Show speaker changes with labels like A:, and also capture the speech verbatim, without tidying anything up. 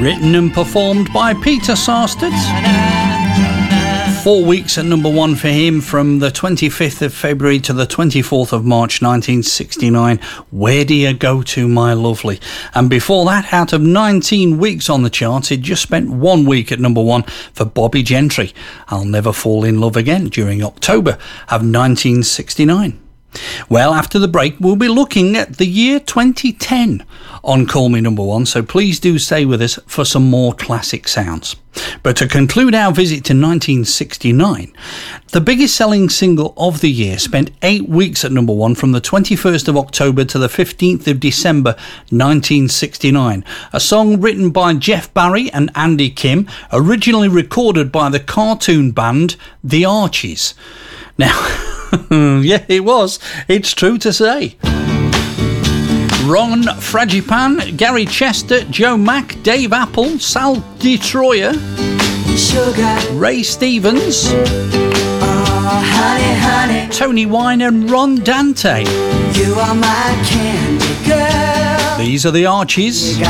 A: Written and performed by Peter Sarstedt. Four weeks at number one for him from the twenty-fifth of February to the twenty-fourth of March nineteen sixty-nine. Where Do You Go To, My Lovely? And before that, out of nineteen weeks on the charts, it just spent one week at number one for Bobby Gentry. I'll Never Fall in Love Again during October of nineteen sixty-nine. Well, after the break, we'll be looking at the year twenty ten on Call Me Number One, so please do stay with us for some more classic sounds. But to conclude our visit to nineteen sixty-nine, the biggest selling single of the year spent eight weeks at number one from the twenty-first of October to the fifteenth of December nineteen sixty-nine. A song written by Jeff Barry and Andy Kim, originally recorded by the cartoon band The Archies. Now, yeah, it was. It's true to say. Ron Fragipan, Gary Chester, Joe Mack, Dave Apple, Sal DeTroyer, Sugar, Ray Stevens, oh, honey, honey, Tony Wine and Ron Dante. You are my candy girl. These are the Archies.